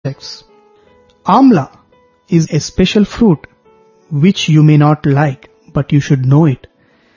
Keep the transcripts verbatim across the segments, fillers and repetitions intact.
X. Amla is a special fruit which you may not like, but you should know it.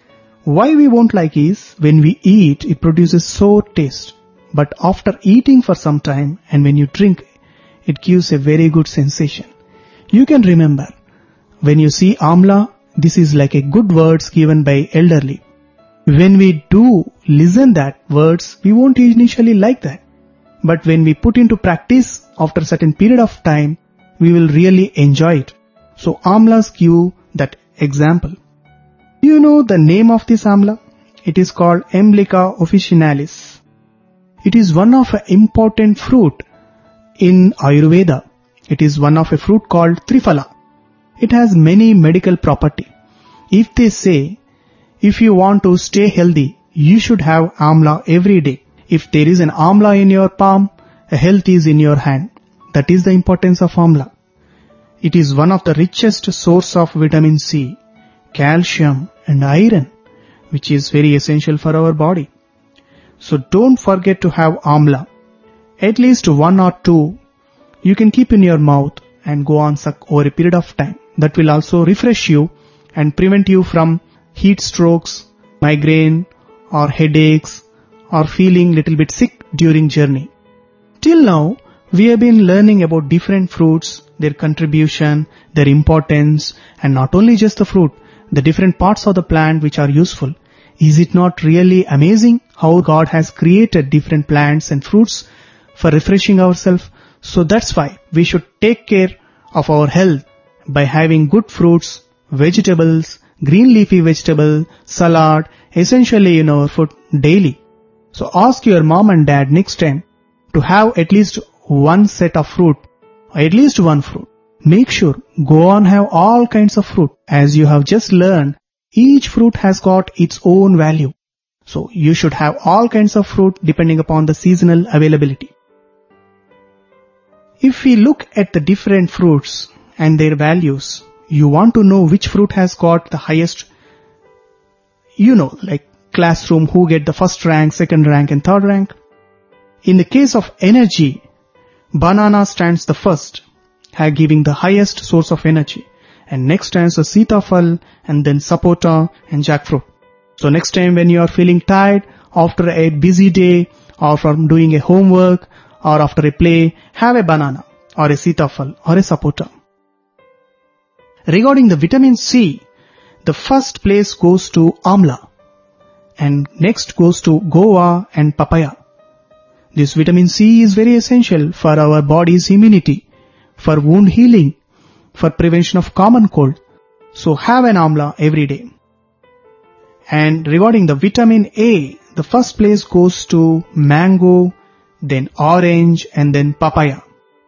Why we won't like is, when we eat, it produces sour taste. But after eating for some time and when you drink, it gives a very good sensation. You can remember, when you see Amla, this is like a good words given by elderly. When we do listen that words, we won't initially like that. But when we put into practice after a certain period of time, we will really enjoy it. So Amlas give that example. Do you know the name of this Amla? It is called Emblica officinalis. It is one of an important fruit in Ayurveda. It is one of a fruit called Triphala. It has many medical property. If they say, if you want to stay healthy, you should have Amla every day. If there is an Amla in your palm, a health is in your hand. That is the importance of Amla. It is one of the richest source of vitamin C, calcium and iron, which is very essential for our body. So don't forget to have Amla. At least one or two you can keep in your mouth and go on suck over a period of time. That will also refresh you and prevent you from heat strokes, migraine or headaches or feeling little bit sick during journey. Till now, we have been learning about different fruits, their contribution, their importance, and not only just the fruit, the different parts of the plant which are useful. Is it not really amazing how God has created different plants and fruits for refreshing ourselves? So that's why we should take care of our health by having good fruits, vegetables, green leafy vegetable, salad, essentially in our food daily. So ask your mom and dad next time to have at least one set of fruit, or at least one fruit. Make sure go on have all kinds of fruit. As you have just learned, each fruit has got its own value. So you should have all kinds of fruit depending upon the seasonal availability. If we look at the different fruits and their values, you want to know which fruit has got the highest, you know, like classroom, who get the first rank, second rank and third rank. In the case of energy, banana stands the first, giving the highest source of energy. And next stands the sitafal and then sapota and jackfruit. So next time when you are feeling tired after a busy day or from doing a homework or after a play, have a banana or a sitafal or a sapota. Regarding the vitamin C, the first place goes to Amla and next goes to guava and papaya. This vitamin C is very essential for our body's immunity, for wound healing, for prevention of common cold. So have an Amla every day. And regarding the vitamin A, the first place goes to mango, then orange and then papaya.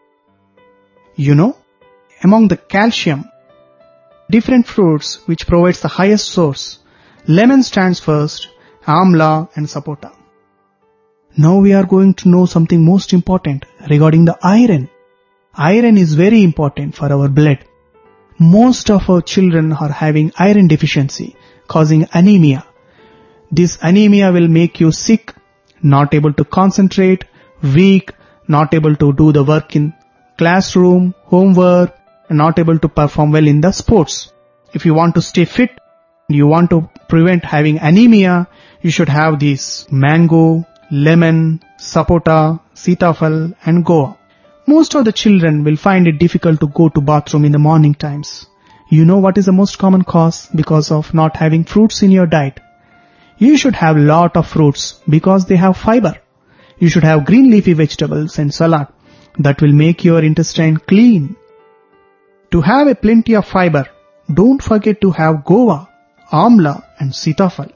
You know, among the calcium, different fruits which provides the highest source, lemon stands first, Amla and sapota. Now we are going to know something most important regarding the iron. Iron is very important for our blood. Most of our children are having iron deficiency, causing anemia. This anemia will make you sick, not able to concentrate, weak, not able to do the work in classroom, homework, and not able to perform well in the sports. If you want to stay fit, you want to prevent having anemia, you should have these mango, lemon, sapota, sitafal and guava. Most of the children will find it difficult to go to bathroom in the morning times. You know what is the most common cause? Because of not having fruits in your diet. You should have lot of fruits because they have fiber. You should have green leafy vegetables and salad. That will make your intestine clean. To have a plenty of fiber, don't forget to have guava, amla and sitafal.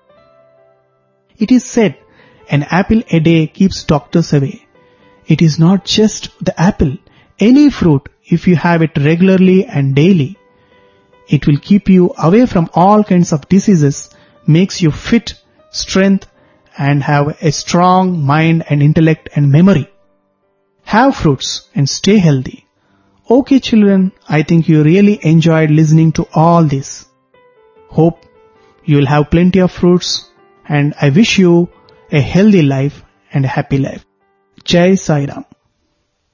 It is said, an apple a day keeps doctors away. It is not just the apple. Any fruit, if you have it regularly and daily, it will keep you away from all kinds of diseases, makes you fit, strength, and have a strong mind and intellect and memory. Have fruits and stay healthy. Okay children, I think you really enjoyed listening to all this. Hope you will have plenty of fruits and I wish you a healthy life and a happy life. Jai Sai Ram.